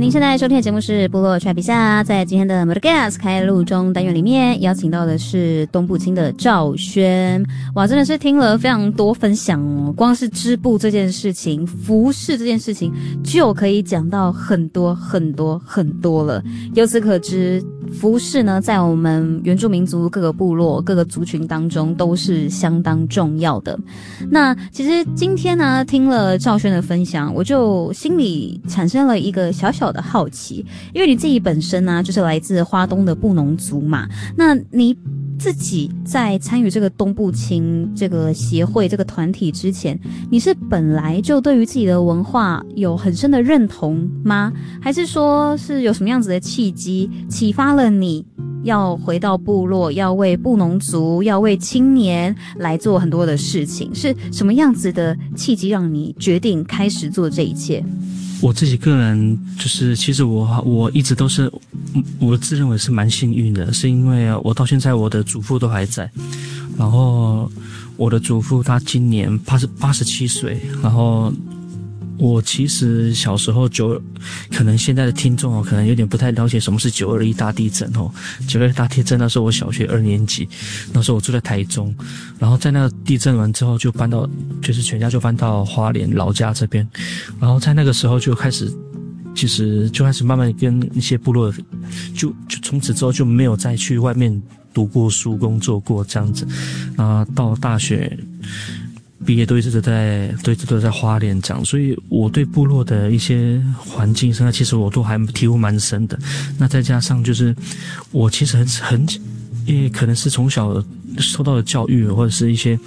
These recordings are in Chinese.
您现在收听的节目是部落 Try 比赛，在今天的 Mudgas 开录中单元里面，邀请到的是东部青的赵轩。哇，真的是听了非常多分享哦，光是织布这件事情、服饰这件事情，就可以讲到很多了。由此可知，服饰呢，在我们原住民族各个部落、各个族群当中都是相当重要的。那其实今天呢，听了赵轩的分享，我就心里产生了一个小小的好奇，因为你自己本身呢，就是来自花东的布农族嘛，那你自己在参与这个东部青这个协会这个团体之前，你是本来就对于自己的文化有很深的认同吗？还是说是有什么样子的契机启发了你要回到部落，要为布农族，要为青年来做很多的事情？是什么样子的契机让你决定开始做这一切？ 我自己个人就是，其实我一直都是，我自认为是蛮幸运的，是因为我到现在我的祖父都还在，然后我的祖父他今年87岁，然后我其实小时候可能现在的听众可能有点不太了解什么是921大地震921大地震那时候我小学2年级，那时候我住在台中，然后在那个地震完之后就就是全家就搬到花莲老家这边，然后在那个时候就开始慢慢跟一些部落就从此之后就没有再去外面读过书工作过这样子，到大学毕业都一直都在花莲这样，所以我对部落的一些环境生态其实我都还体悟蛮深的。那再加上就是我其实因为可能是从小受到的教育，或者是一些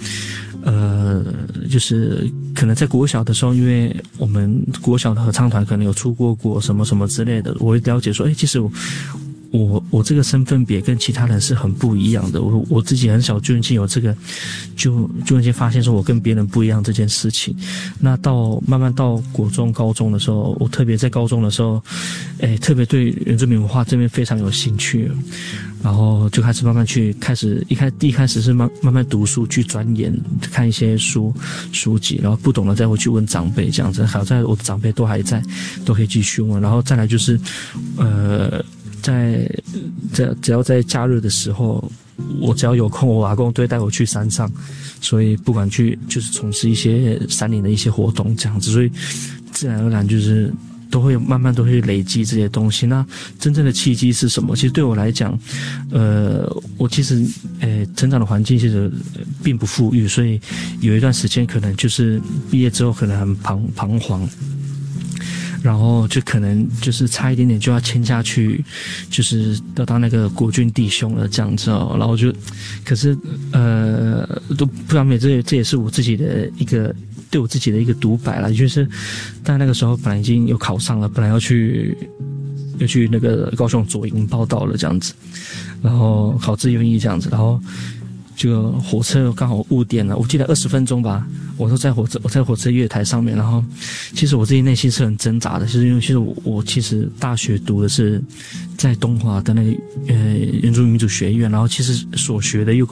就是可能在国小的时候，因为我们国小的合唱团可能有出过国什么什么之类的，我会了解说其实我这个身份别跟其他人是很不一样的，我自己很小就已经有这个就已经发现说我跟别人不一样这件事情。那慢慢到国中高中的时候，我特别在高中的时候特别对原住民文化这边非常有兴趣，然后就开始慢慢一开始是慢慢读书去钻研，看一些书籍，然后不懂了再会去问长辈这样子，好在我的长辈都还在，都可以继续问。然后再来就是只要在假日的时候，我只要有空，我阿公都会带我去山上，所以不管就是从事一些山林的一些活动这样子，所以自然而然就是慢慢都会累积这些东西。那真正的契机是什么？其实对我来讲，我其实成长的环境其实并不富裕，所以有一段时间可能就是毕业之后可能很彷徨。然后就可能就是差一点点就要签下去，就是要当那个国军弟兄了这样子然后可是都不知道这也是我自己的对我自己的一个独白啦，就是但那个时候本来已经有考上了，本来要去那个高雄左营报到了这样子，然后考志愿役这样子，然后就火车刚好误点了，我记得20分钟吧，我在火车月台上面，然后其实我自己内心是很挣扎的，就是因为其实我其实大学读的是在东华的那个原住民族学院，然后其实所学的又